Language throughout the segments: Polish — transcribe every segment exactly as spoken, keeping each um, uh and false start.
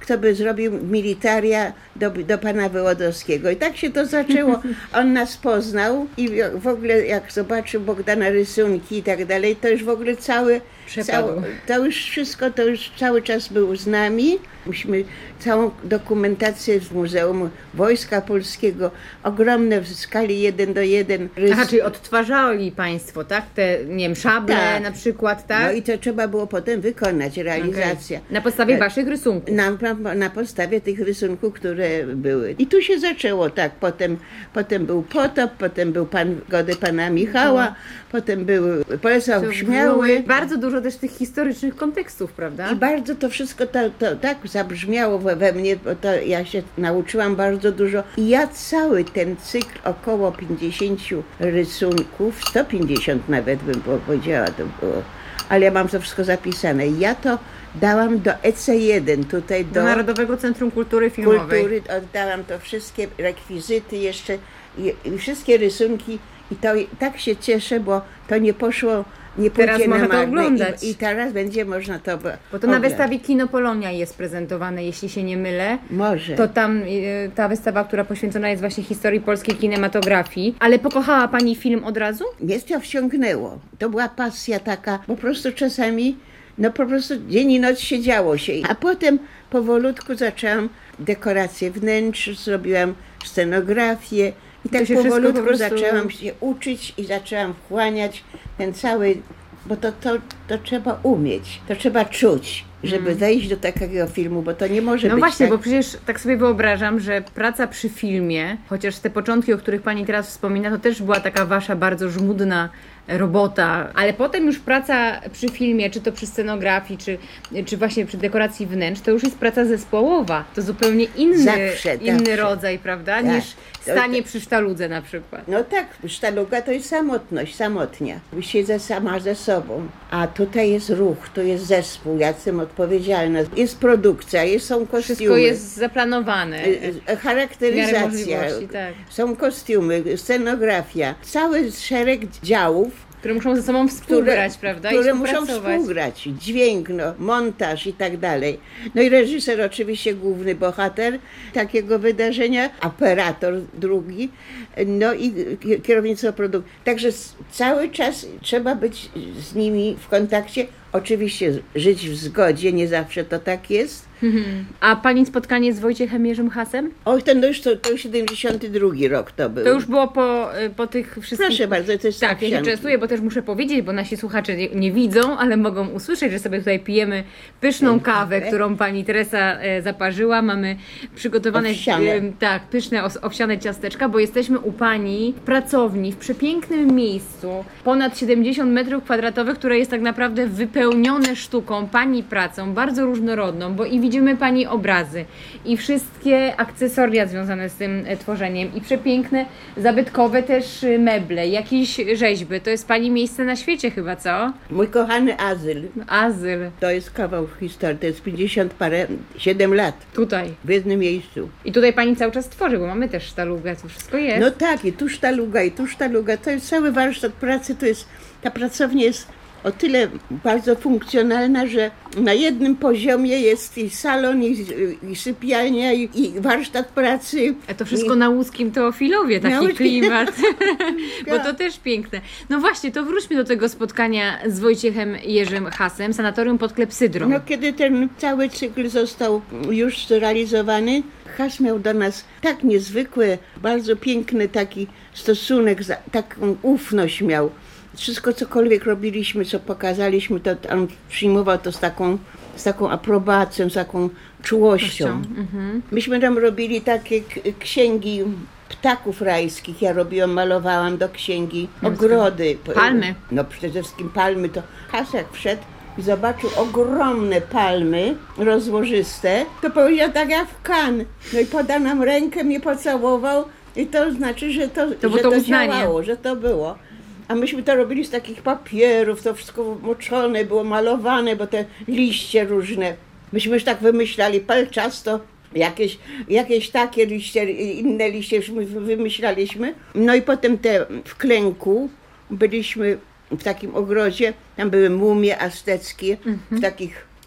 kto by zrobił militaria do, do pana Wołodowskiego. I tak się to zaczęło. On nas poznał i w ogóle jak zobaczył Bogdana rysunki i tak dalej, to już w ogóle cały, cały, to już wszystko, to już cały czas był z nami. Myśmy całą dokumentację z Muzeum Wojska Polskiego, ogromne w skali jeden do jeden. Rys... Aha, czyli odtwarzali państwo, tak? Te, nie wiem, szable tak. na przykład, tak? No i to trzeba było potem wykonać, realizacja. Okay. Na podstawie tak. waszych rysunków? Na, na, na podstawie tych rysunków, które były. I tu się zaczęło tak, potem, potem był Potop, potem był pan Gody pana Michała, no. potem był Bolesław Śmiały. Bardzo dużo też tych historycznych kontekstów, prawda? I bardzo to wszystko to, to tak zabrzmiało we, we mnie, bo to ja się nauczyłam bardzo dużo. I ja cały ten cykl, około pięćdziesięciu rysunków, sto pięćdziesiąt nawet bym powiedziała to było, ale ja mam to wszystko zapisane. Ja to dałam do E C jeden, tutaj do, do Narodowego Centrum Kultury Filmowej. Kultury, oddałam to wszystkie rekwizyty jeszcze i, i wszystkie rysunki i to tak się cieszę, bo to nie poszło, nie teraz pójdzie można na to oglądać. I, I teraz będzie można to Bo to oglądać. na wystawie Kino Polonia jest prezentowane, jeśli się nie mylę. Może. To tam y, ta wystawa, która poświęcona jest właśnie historii polskiej kinematografii. Ale pokochała pani film od razu? Mnie to wciągnęło. To była pasja taka, po prostu czasami, no po prostu dzień i noc siedziało się. A potem powolutku zaczęłam dekoracje wnętrz, zrobiłam scenografię. I tak powolutku po prostu... zaczęłam się uczyć i zaczęłam wchłaniać ten cały, bo to, to, to trzeba umieć, to trzeba czuć, żeby hmm. wejść do takiego filmu, bo to nie może no być No właśnie, tak... bo przecież tak sobie wyobrażam, że praca przy filmie, chociaż te początki, o których pani teraz wspomina, to też była taka wasza bardzo żmudna robota, ale potem już praca przy filmie, czy to przy scenografii, czy, czy właśnie przy dekoracji wnętrz, to już jest praca zespołowa. To zupełnie inny, zawsze, inny zawsze. rodzaj, prawda, tak. niż stanie przy sztaludze na przykład. No tak, sztaluga to jest samotność, samotnia. Siedzę sama ze sobą, a tutaj jest ruch, tu jest zespół, ja jestem odpowiedzialna. Jest produkcja, jest, są kostiumy. Wszystko jest zaplanowane. Charakteryzacja, tak. Są kostiumy, scenografia, cały szereg działów, które muszą ze sobą współgrać, które, prawda? Które I muszą współgrać. Dźwięk, no, montaż i tak dalej. No i reżyser oczywiście główny bohater takiego wydarzenia, operator drugi, no i kierownictwo produkcji. Także cały czas trzeba być z nimi w kontakcie. Oczywiście żyć w zgodzie, nie zawsze to tak jest. Mhm. A pani spotkanie z Wojciechem Jerzym Hasem? Oj, ten, no już to, to siedemdziesiąty drugi rok to był. To już było po, po tych wszystkich... Proszę bardzo, to jest tak, ja się częstuję, bo też muszę powiedzieć, bo nasi słuchacze nie, nie widzą, ale mogą usłyszeć, że sobie tutaj pijemy pyszną kawę, którą pani Teresa e, zaparzyła. Mamy przygotowane e, tak, pyszne os, owsiane ciasteczka, bo jesteśmy u pani w pracowni, w przepięknym miejscu, ponad siedemdziesiąt metrów kwadratowych, które jest tak naprawdę wypełnione sztuką, pani pracą, bardzo różnorodną, bo i widzimy pani obrazy i wszystkie akcesoria związane z tym tworzeniem i przepiękne, zabytkowe też meble, jakieś rzeźby. To jest pani miejsce na świecie chyba, co? Mój kochany azyl. Azyl. To jest kawał historii, to jest pięćdziesiąt parę, siedem lat. Tutaj. W jednym miejscu. I tutaj pani cały czas tworzy, bo mamy też sztalugę, to wszystko jest. No tak, i tu sztaluga, i tu sztaluga. To jest cały warsztat pracy, to jest, ta pracownia jest o tyle bardzo funkcjonalna, że na jednym poziomie jest i salon, i, i sypialnia, i, i warsztat pracy. A to wszystko I... na łódzkim Teofilowie, taki Miały... klimat, bo to też piękne. No właśnie, to wróćmy do tego spotkania z Wojciechem Jerzym Hasem, Sanatorium pod Klepsydrą. No kiedy ten cały cykl został już zrealizowany, Has miał do nas tak niezwykły, bardzo piękny taki stosunek, taką ufność miał. Wszystko, cokolwiek robiliśmy, co pokazaliśmy, to on przyjmował to z taką, z taką aprobacją, z taką czułością. Mhm. Myśmy tam robili takie k- księgi ptaków rajskich. Ja robiłam, malowałam do księgi ogrody. Palmy. No przede wszystkim palmy. To Has jak wszedł i zobaczył ogromne palmy rozłożyste, to powiedział tak jak w Cannes. No i podał nam rękę, mnie pocałował i to znaczy, że to, to, że to, to uznanie. działało, że to było. A myśmy to robili z takich papierów, to wszystko moczone, było malowane, bo te liście różne. Myśmy już tak wymyślali, palczasto, jakieś, jakieś takie liście, inne liście już wymyślaliśmy. No i potem te w Klęku byliśmy w takim ogrodzie, tam były mumie azteckie, mhm. w takich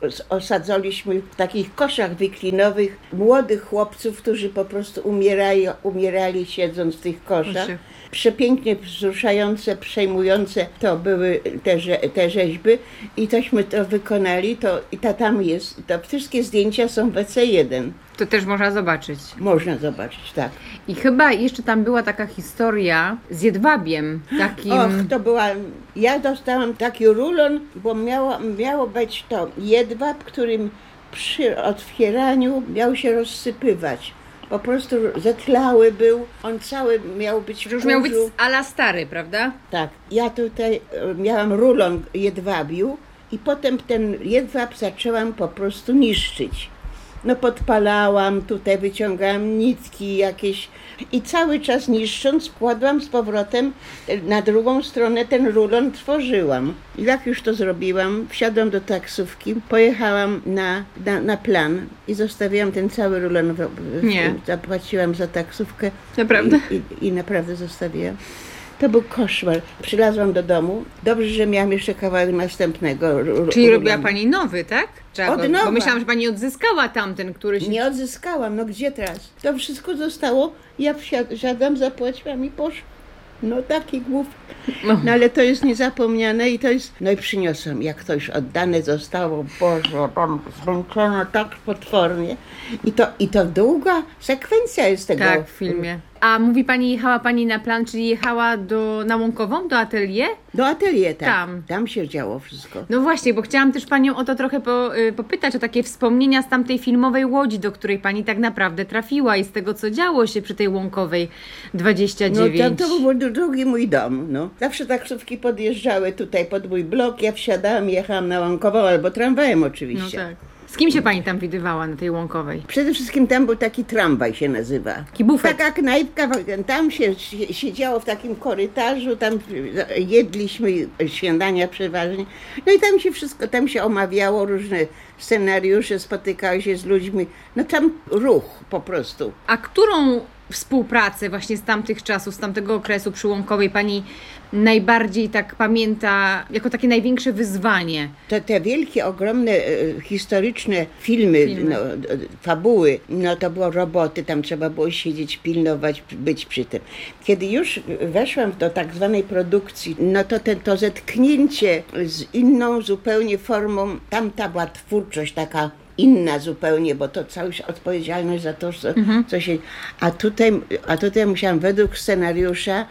osadzaliśmy w takich koszach wiklinowych młodych chłopców, którzy po prostu umierali, umierali siedząc w tych koszach. Przepięknie wzruszające, przejmujące to były te, te rzeźby i tośmy to wykonali, to i ta tam jest, to wszystkie zdjęcia są w E C jeden. To też można zobaczyć. Można zobaczyć, tak. I chyba jeszcze tam była taka historia z jedwabiem takim. Och, to była, ja dostałam taki rulon, bo miało, miało być to jedwab, którym przy otwieraniu miał się rozsypywać. Po prostu zetlały był, on cały miał być w Już miał być ala stary, prawda? Tak. Ja tutaj miałam rulon jedwabiu i potem ten jedwab zaczęłam po prostu niszczyć. No podpalałam, tutaj wyciągałam nitki jakieś i cały czas niszcząc kładłam z powrotem na drugą stronę ten rulon tworzyłam. I jak już to zrobiłam, wsiadłam do taksówki, pojechałam na, na, na plan i zostawiłam ten cały rulon, w, w, Nie. zapłaciłam za taksówkę. Naprawdę? I, i, i naprawdę zostawiłam. To był koszmar. Przylazłam do domu. Dobrze, że miałam jeszcze kawałek następnego. Czyli robiła pani nowy, tak? Trzeba Od go, nowa. Bo myślałam, że pani odzyskała tamten, który się... Nie odzyskałam, no gdzie teraz? To wszystko zostało, ja wsiadłam, zapłaciłam i poszłam. No taki głów. No ale to jest niezapomniane i to jest... No i przyniosłam, jak to już oddane zostało, Boże, tam zmęczona tak potwornie. I to, i to długa sekwencja jest tego. Tak, w filmie. A mówi pani, jechała pani na plan, czyli jechała do, na Łąkową, do atelier? Do atelier, tak. Tam. Tam się działo wszystko. No właśnie, bo chciałam też panią o to trochę po, y, popytać, o takie wspomnienia z tamtej filmowej łodzi, do której pani tak naprawdę trafiła i z tego, co działo się przy tej Łąkowej dwadzieścia dziewięć. No to, to był drugi mój dom, no. Zawsze taksówki podjeżdżały tutaj pod mój blok, ja wsiadałam i jechałam na Łąkową, albo tramwajem oczywiście. No tak. Z kim się pani tam widywała na tej Łąkowej? Przede wszystkim tam był taki tramwaj, się nazywa. Taki bufet. Taka knajpka, tam się siedziało w takim korytarzu, tam jedliśmy śniadania przeważnie. No i tam się wszystko, tam się omawiało różne scenariusze, spotykało się z ludźmi. No tam ruch po prostu. A którą współpracę właśnie z tamtych czasów, z tamtego okresu przy Łąkowej pani najbardziej tak pamięta jako takie największe wyzwanie? Te, te wielkie, ogromne, e, historyczne filmy, Filmy. No, e, fabuły, no to było roboty, tam trzeba było siedzieć, pilnować, być przy tym. Kiedy już weszłam do tak zwanej produkcji, no to ten, to zetknięcie z inną zupełnie formą, tamta była twórczość taka inna zupełnie, bo to cała odpowiedzialność za to, co, mhm. co się... A tutaj, a tutaj musiałam według scenariusza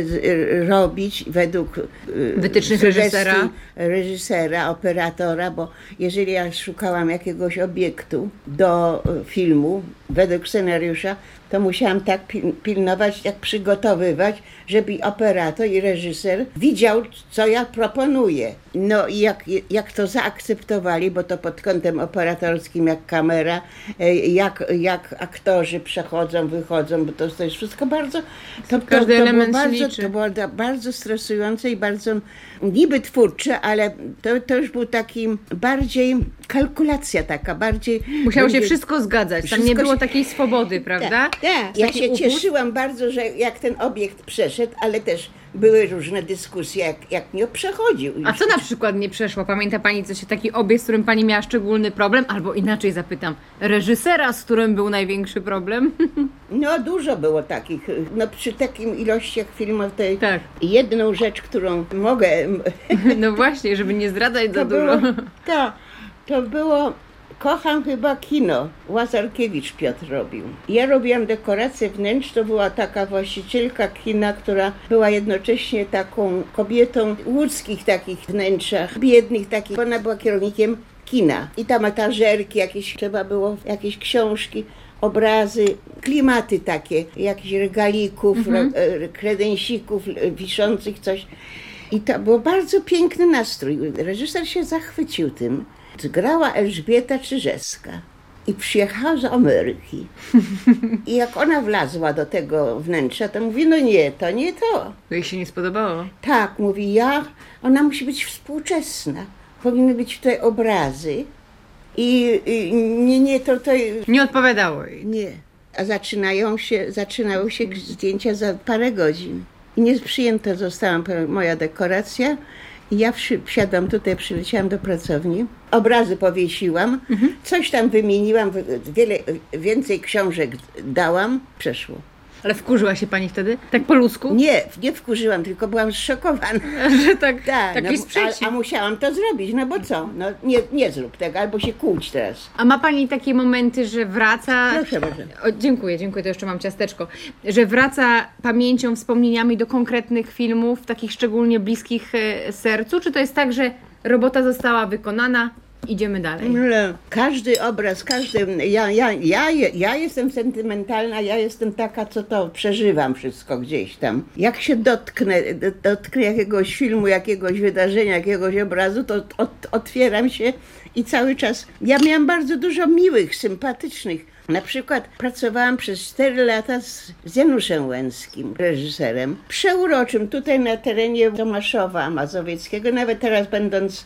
y, robić, według y, wytycznych reżysera. reżysera, operatora, bo jeżeli ja szukałam jakiegoś obiektu do filmu według scenariusza, to musiałam tak pilnować, jak przygotowywać, żeby operator i reżyser widział, co ja proponuję. No i jak, jak to zaakceptowali, bo to pod kątem operatorskim, jak kamera, jak, jak aktorzy przechodzą, wychodzą, bo to, to jest wszystko bardzo... To, Każdy to, to element było się bardzo, liczy. To było bardzo stresujące i bardzo niby twórcze, ale to, to już był taki bardziej kalkulacja taka, bardziej... Musiało bardziej, się wszystko zgadzać, tam wszystko nie było się- takiej swobody, prawda? Tak, tak. Ja Taki się upust. cieszyłam bardzo, że jak ten obiekt przeszedł, ale też były różne dyskusje, jak, jak nie przechodził. A co na przykład nie przeszło? Pamięta pani coś, taki obiekt, z którym pani miała szczególny problem? Albo inaczej zapytam, reżysera, z którym był największy problem? No dużo było takich, no przy takim ilościach filmów, to Tak. jedną rzecz, którą mogę... No właśnie, żeby nie zdradzać za To dużo. było, to, to było, kocham chyba kino, Łazarkiewicz Piotr robił. Ja robiłam dekorację wnętrz, to była taka właścicielka kina, która była jednocześnie taką kobietą w łódzkich takich wnętrzach, biednych takich, ona była kierownikiem kina. I tam etażerki jakieś, trzeba było, jakieś książki, obrazy, klimaty takie, jakichś regalików, Mhm. re, kredensików wiszących, coś. I to był bardzo piękny nastrój. Reżyser się zachwycił tym. Grała Elżbieta Czyżewska i przyjechała z Ameryki. I jak ona wlazła do tego wnętrza, to mówi, no nie, to nie to. To jej się nie spodobało. Tak, mówi, ja, ona musi być współczesna. Powinny być tutaj obrazy. I, i nie, nie, to, to... Nie odpowiadało jej. Nie. A zaczynają się, zaczynały się zdjęcia za parę godzin. I nie przyjęta została moja dekoracja I ja wsi- wsiadłam tutaj, przyleciałam do pracowni, obrazy powiesiłam, mhm. coś tam wymieniłam, wiele, więcej książek dałam, przeszło. Ale wkurzyła się pani wtedy? Tak po ludzku? Nie, nie wkurzyłam, tylko byłam zszokowana. Że tak, tak, taki no, sprzeciw. a, a musiałam to zrobić, no bo co? No nie, nie zrób tego, albo się kłóć teraz. A ma pani takie momenty, że wraca... Proszę bardzo. O, dziękuję, dziękuję, to jeszcze mam ciasteczko. Że wraca pamięcią, wspomnieniami do konkretnych filmów, takich szczególnie bliskich e, sercu? Czy to jest tak, że robota została wykonana, idziemy dalej? Ale każdy obraz, każdy, ja, ja, ja, ja jestem sentymentalna, ja jestem taka, co to przeżywam wszystko gdzieś tam. Jak się dotknę, dotknę jakiegoś filmu, jakiegoś wydarzenia, jakiegoś obrazu, to od, otwieram się i cały czas. Ja miałam bardzo dużo miłych, sympatycznych. Na przykład pracowałam przez cztery lata z, z Januszem Łęckim, reżyserem, przeuroczym, tutaj na terenie Tomaszowa Mazowieckiego, nawet teraz będąc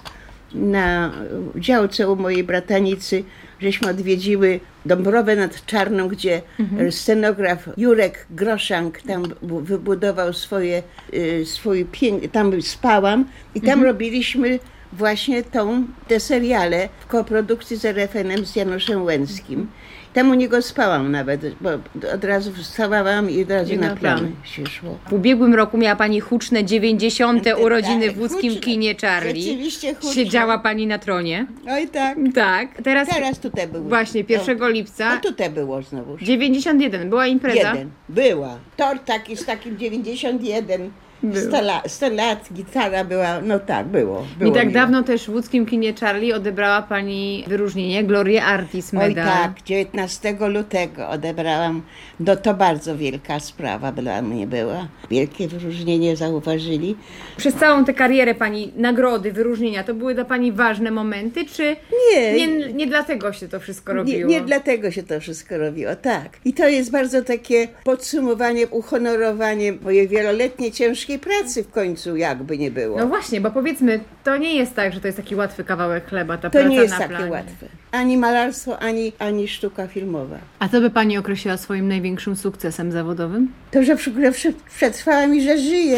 na działce u mojej bratanicy, żeśmy odwiedziły Dąbrowę nad Czarną, gdzie mhm. scenograf Jurek Groszank tam wybudował swoje, swój piękny, tam spałam i tam mhm. robiliśmy właśnie tą, te seriale w koprodukcji z R F N-em z Januszem Łęckim. Tam u niego spałam nawet, bo od razu wstawałam i od razu na plany się szło. W ubiegłym roku miała pani huczne dziewięćdziesiąte urodziny w łódzkim huczne. kinie Charlie. Rzeczywiście huczne. Siedziała pani na tronie. Oj tak. Tak. Teraz, Teraz tutaj było. Właśnie, pierwszego lipca. No tutaj było znowu. dziewięćdziesiąt jeden, była impreza? Jeden. Była. Tort taki z takim dziewięćdziesiąt jeden. sto lat, sto lat, gitara była, no tak, było. było I tak miło. dawno też w łódzkim kinie Charlie odebrała pani wyróżnienie Gloria Artis Medal. Oj tak, dziewiętnastego lutego odebrałam, no to bardzo wielka sprawa dla mnie była. Wielkie wyróżnienie zauważyli. Przez całą tę karierę pani, nagrody, wyróżnienia, to były dla pani ważne momenty, czy Nie. nie, nie dlatego się to wszystko Nie, robiło? nie dlatego się to wszystko robiło, tak. I to jest bardzo takie podsumowanie, uhonorowanie mojej wieloletniej ciężkiej pracy w końcu, jakby nie było. No właśnie, bo powiedzmy, to nie jest tak, że to jest taki łatwy kawałek chleba, ta To praca nie jest na takie planie. łatwe. Ani malarstwo, ani, ani sztuka filmowa. A co by pani określiła swoim największym sukcesem zawodowym? To, że w ogóle przetrwałam i że żyję.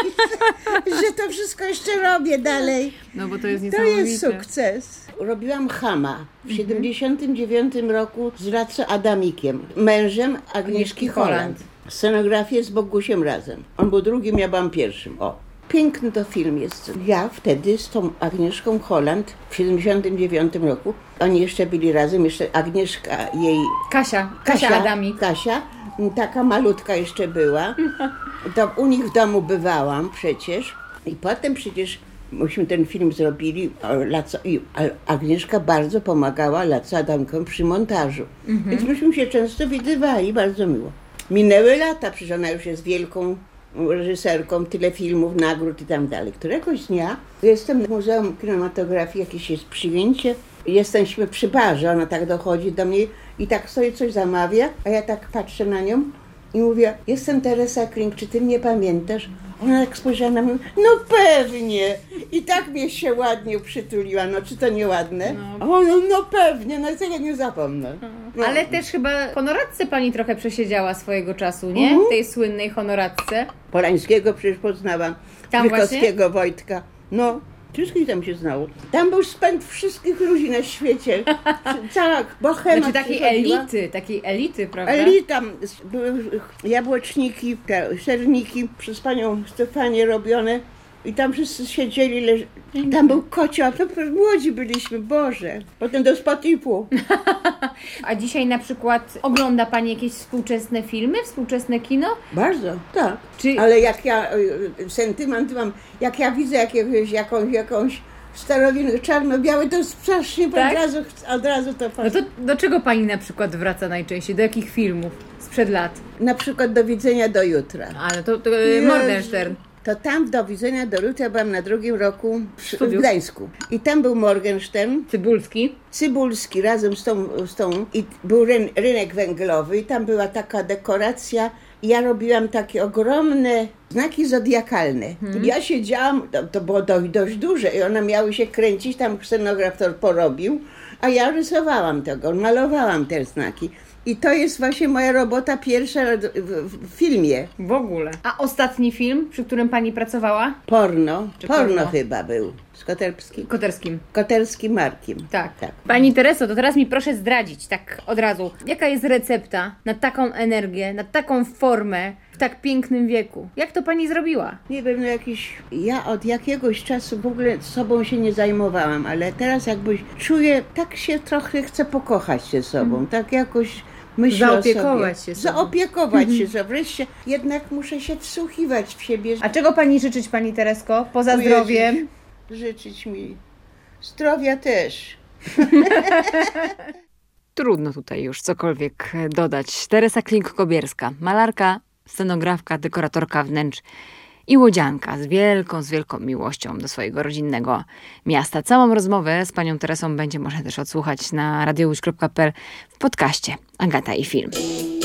I że to wszystko jeszcze robię dalej. No bo to jest To niesamowite. jest sukces. Robiłam Chama w siedemdziesiątym dziewiątym roku z Laco Adamikiem, mężem Agnieszki Agnieszki Holland. Holland. Scenografię z Bogusiem razem. On był drugim, ja byłam pierwszym. O. Piękny to film jest. Ja wtedy z tą Agnieszką Holland w siedemdziesiątym dziewiątym roku, oni jeszcze byli razem, jeszcze Agnieszka, jej... Kasia, Kasia, Kasia Adamik. Kasia, taka malutka jeszcze była. To u nich w domu bywałam przecież. I potem przecież myśmy ten film zrobili. Laco, i Agnieszka bardzo pomagała Laco Adamkom przy montażu. Mhm. Więc myśmy się często widywali, bardzo miło. Minęły lata, przecież ona już jest wielką reżyserką, tyle filmów, nagród i tak dalej. Któregoś dnia jestem w Muzeum Kinematografii, jakieś jest przyjęcie. Jesteśmy przy barze, ona tak dochodzi do mnie i tak sobie coś zamawia, a ja tak patrzę na nią i mówię, jestem Teresa Kring, czy ty mnie pamiętasz? Ona tak spojrzała na mnie, no pewnie. I tak mnie się ładnie przytuliła, no czy to nie ładne? No. O, no, no pewnie, no i tego nie zapomnę. No. Ale też chyba w honoratce pani trochę przesiedziała swojego czasu, nie? Mhm. W tej słynnej honoratce. Polańskiego przecież poznałam, Tam Krykowskiego Wojtka. No, wszystkich tam się znało. Tam był spęd wszystkich ludzi na świecie. Cała bohema Znaczy takiej przychodziła. elity, takiej elity, prawda? Elita, były jabłeczniki, te serniki przez panią Stefanię robione i tam wszyscy siedzieli, leż... tam był kocioł, a to młodzi byliśmy, Boże. Potem do Spotipu. A dzisiaj na przykład ogląda pani jakieś współczesne filmy, współczesne kino? Bardzo, tak. Czy... Ale jak ja, sentyment mam, jak ja widzę jakiegoś, jakąś, jakąś starowinę czarno-biały, to strasznie Tak? od, razu, od razu to... No to do czego pani na przykład wraca najczęściej? Do jakich filmów sprzed lat? Na przykład Do widzenia do jutra. Ale to, to e, Morgenstern. To tam Do widzenia do jutra byłam na drugim roku w, w Studiów. Gdańsku. I tam był Morgenstern, Cybulski. Cybulski razem z tą, z tą i był ryn, rynek węglowy i tam była taka dekoracja i ja robiłam takie ogromne znaki zodiakalne. Hmm. Ja siedziałam, to, to było dość, dość duże i one miały się kręcić, tam scenograf to porobił A ja rysowałam tego, malowałam te znaki. I to jest właśnie moja robota pierwsza w, w filmie. W ogóle. A ostatni film, przy którym pani pracowała? Porno. Czy porno, porno chyba był. Z Koterskim. Koterskim. Koterskim Markiem. Tak. tak. Pani Tereso, to teraz mi proszę zdradzić tak od razu. Jaka jest recepta na taką energię, na taką formę w tak pięknym wieku? Jak to pani zrobiła? Nie wiem, no jakiś... Ja od jakiegoś czasu w ogóle sobą się nie zajmowałam, ale teraz jakbyś czuję, tak się trochę chcę pokochać się sobą. Mm. Tak jakoś... Myślę Zaopiekować sobie. się sobą. Zaopiekować się sobą. Wreszcie jednak muszę się wsłuchiwać w siebie. A czego pani życzyć, pani Teresko? Poza zdrowiem? Życzyć mi zdrowia też. Trudno tutaj już cokolwiek dodać. Teresa Klink-Kobierska, malarka, scenografka, dekoratorka wnętrz i łodzianka z wielką, z wielką miłością do swojego rodzinnego miasta. Całą rozmowę z panią Teresą będzie można też odsłuchać na radiołódź kropka p l w podcaście Agata i Film.